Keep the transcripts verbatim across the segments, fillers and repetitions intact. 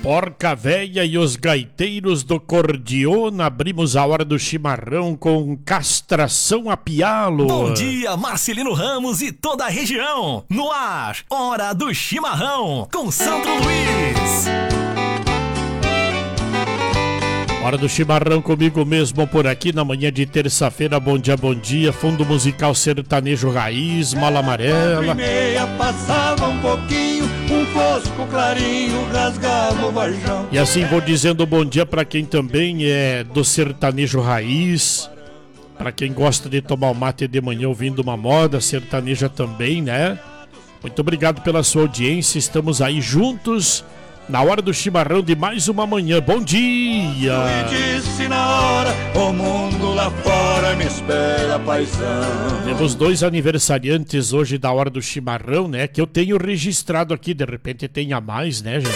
Porca Véia e os gaiteiros do Cordiona, abrimos a hora do chimarrão com castração a pialo. Bom dia, Marcelino Ramos e toda a região. No ar, hora do chimarrão com Sandro Luiz. Hora do chimarrão comigo mesmo por aqui na manhã de terça-feira. Bom dia, bom dia. Fundo musical sertanejo raiz, mala amarela. E meia passava um pouquinho, um fosco clarinho rasgava o varjão. E assim vou dizendo bom dia para quem também é do sertanejo raiz, para quem gosta de tomar o mate de manhã ouvindo uma moda sertaneja também, né? Muito obrigado pela sua audiência. Estamos aí juntos na hora do chimarrão de mais uma manhã. Bom dia! E disse na hora, o mundo lá fora me espera, paisão. Temos dois aniversariantes hoje da hora do chimarrão, né? Que eu tenho registrado aqui, de repente tem a mais, né, gente?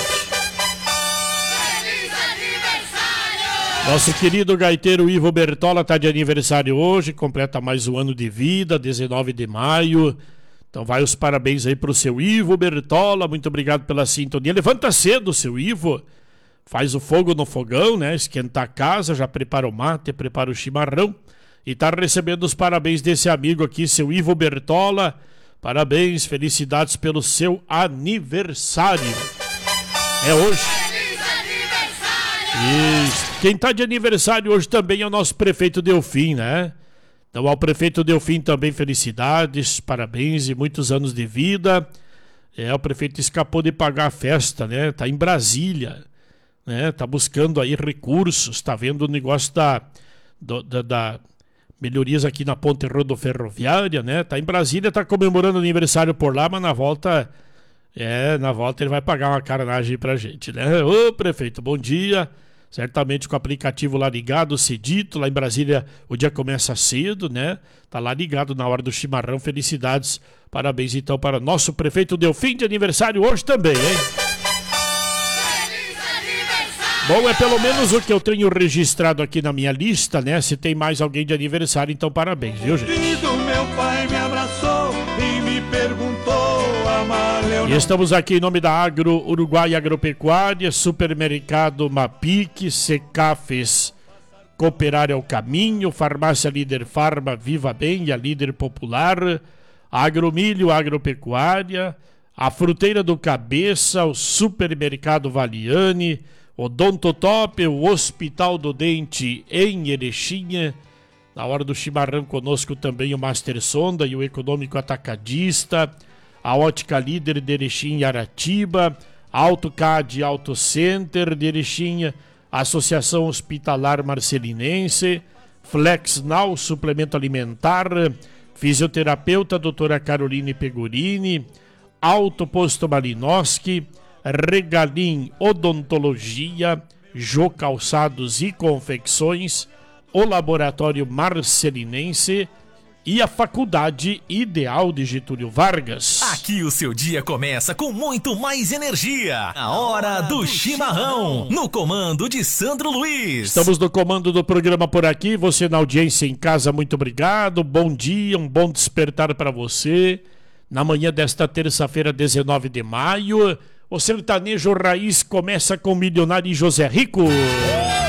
Feliz aniversário! Nosso querido gaiteiro Ivo Bertola tá de aniversário hoje, completa mais um ano de vida, dezenove de maio. Então vai os parabéns aí pro seu Ivo Bertola, muito obrigado pela sintonia. Levanta cedo, seu Ivo, faz o fogo no fogão, né? Esquenta a casa, já prepara o mate, prepara o chimarrão. E tá recebendo os parabéns desse amigo aqui, seu Ivo Bertola. Parabéns, felicidades pelo seu aniversário. É hoje. Feliz aniversário! Isso. Quem tá de aniversário hoje também é o nosso prefeito Delfim, né? Então ao prefeito Delfim também felicidades, parabéns e muitos anos de vida. É, o prefeito escapou de pagar a festa, né? Tá em Brasília, né? Tá buscando aí recursos, tá vendo o negócio da, do, da, da melhorias aqui na ponte rodoferroviária, né? Tá em Brasília, tá comemorando o aniversário por lá, mas na volta, é, na volta ele vai pagar uma caranagem pra gente, né? Ô prefeito, bom dia. Certamente com o aplicativo lá ligado, cedito, lá em Brasília o dia começa cedo, né? Tá lá ligado na hora do chimarrão, felicidades, parabéns então para nosso prefeito Delfim de aniversário hoje também, hein? Feliz aniversário! Bom, é pelo menos o que eu tenho registrado aqui na minha lista, né? Se tem mais alguém de aniversário, então parabéns, viu, gente? E do meu pai me abraçou e me perguntou, amar eu E estamos aqui em nome da Agro Uruguai Agropecuária, Supermercado Mapic, Secafes, Cooperar é o Caminho, Farmácia Líder Farma, Viva Bem, a Líder Popular, Agromilho Agropecuária, a Fruteira do Cabeça, o Supermercado Valiane, Odontotop, o Hospital do Dente em Erechinha. Na hora do chimarrão conosco também o Master Sonda e o Econômico Atacadista, a Ótica Líder de Erechim e Aratiba, AutoCAD Auto Center de Erechim, Associação Hospitalar Marcelinense, FlexNow Suplemento Alimentar, Fisioterapeuta doutora Caroline Pegorini, Auto Posto Malinowski, Regalim Odontologia, Jô Calçados e Confecções, o Laboratório Marcelinense e a Faculdade Ideal de Getúlio Vargas. Aqui o seu dia começa com muito mais energia. A hora do chimarrão, no comando de Sandro Luiz. Estamos no comando do programa por aqui. Você na audiência em casa, muito obrigado. Bom dia, um bom despertar para você. Na manhã desta terça-feira, dezenove de maio, o sertanejo raiz começa com o milionário José Rico.